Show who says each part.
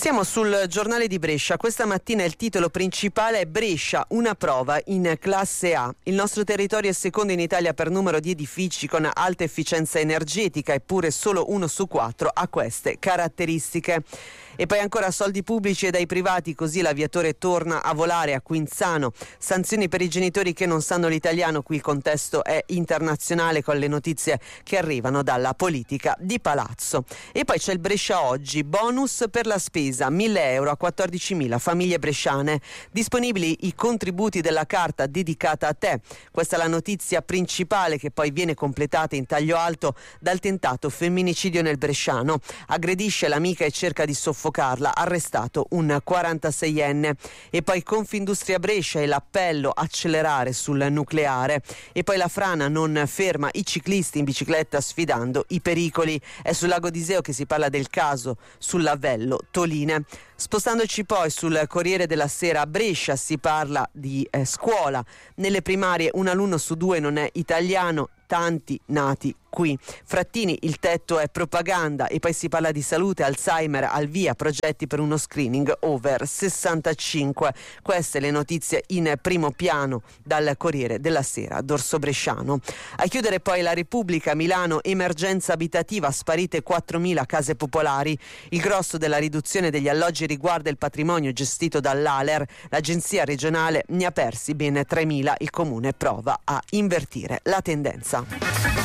Speaker 1: Siamo sul giornale di Brescia. Questa mattina il titolo principale è Brescia, una prova in classe A. Il nostro territorio è secondo in Italia per numero di edifici con alta efficienza energetica, eppure solo 1 su 4 ha queste caratteristiche. E poi ancora soldi pubblici e dai privati, così l'aviatore torna a volare a Quinzano. Sanzioni per i genitori che non sanno l'italiano, qui il contesto è internazionale con le notizie che arrivano dalla politica di palazzo. E poi c'è il Brescia Oggi, bonus per la spesa, 1.000 euro a 14.000 famiglie bresciane. Disponibili i contributi della carta dedicata a te. Questa è la notizia principale che poi viene completata in taglio alto dal tentato femminicidio nel Bresciano. Aggredisce l'amica e cerca di soffocarla, arrestato un 46enne. E poi Confindustria Brescia e l'appello accelerare sul nucleare. E poi la frana non ferma i ciclisti in bicicletta sfidando i pericoli. È sul lago d'Iseo che si parla del caso sull'Avello Toline. Spostandoci poi sul Corriere della Sera, a Brescia si parla di scuola. Nelle primarie un alunno su 2 non è italiano, tanti nati qui. Frattini, il tetto è propaganda. E poi si parla di salute, Alzheimer al via, progetti per uno screening over 65. Queste le notizie in primo piano dal Corriere della Sera d'Orso Bresciano. A chiudere poi la Repubblica, Milano, emergenza abitativa, sparite 4.000 case popolari. Il grosso della riduzione degli alloggi riguarda il patrimonio gestito dall'Aler. L'agenzia regionale ne ha persi ben 3.000. Il comune prova a invertire la tendenza.